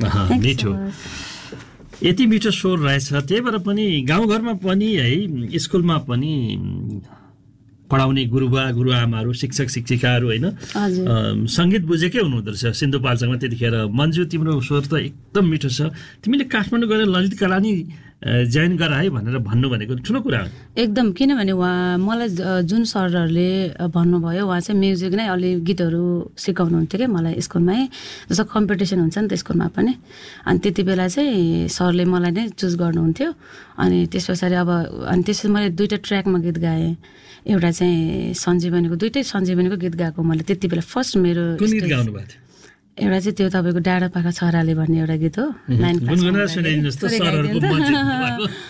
मिठो यति मिठो स्वर रहेछ त्यही भएर पनि गाउँघरमा पनि है स्कुलमा पनि पढाउने गुरुबा गुरुआमाहरू शिक्षक शिक्षिकाहरू होइन सङ्गीत बुझेकै हुनुहुँदो रहेछ सिन्धुपाल्चोकमा त्यतिखेर मन्जु तिम्रो स्वर त एकदम मिठो छ तिमीले काठमाडौँ गएर ललित कला नि जोइन गर है भनेर भन्नु भनेको ठुलो कुरा हो एकदम किनभने मलाई जुन सरहरूले भन्नुभयो उहाँ चाहिँ म्युजिक नै अलि गीतहरू सिकाउनुहुन्थ्यो क्या मलाई स्कुलमै जस्तो कम्पिटिसन हुन्छ नि त स्कुलमा पनि अनि त्यति बेला चाहिँ सरले मलाई नै चुज गर्नुहुन्थ्यो अनि त्यस पछाडि अनि त्यसपछि मैले 2टा ट्र्याकमा गीत गाएँ एउटा चाहिँ सञ्जीवनीको 2टै सञ्जीवनीको गीत गाएको मैले त्यति बेला फर्स्ट मेरो एउटा चाहिँ त्यो तपाईँको डाँडा पाखा छराले भन्ने एउटा गीत हो 9 क्लास